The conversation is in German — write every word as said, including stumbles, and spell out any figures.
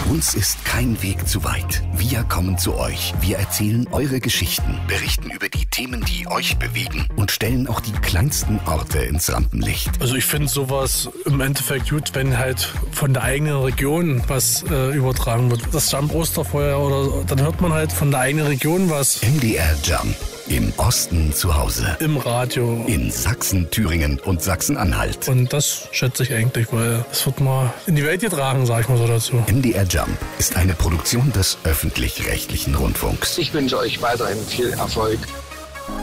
Uns ist kein Weg zu weit. Wir kommen zu euch. Wir erzählen eure Geschichten, berichten über die Themen, die euch bewegen und stellen auch die kleinsten Orte ins Rampenlicht. Also ich finde sowas im Endeffekt gut, wenn halt von der eigenen Region was äh, übertragen wird. Das Jump Osterfeuer oder dann hört man halt von der eigenen Region was. M D R Jump. Im Osten zu Hause. Im Radio. In Sachsen, Thüringen und Sachsen-Anhalt. Und das schätze ich eigentlich, weil es wird mal in die Welt getragen, sag ich mal so dazu. M D R Jump ist eine Produktion des öffentlich-rechtlichen Rundfunks. Ich wünsche euch weiterhin viel Erfolg.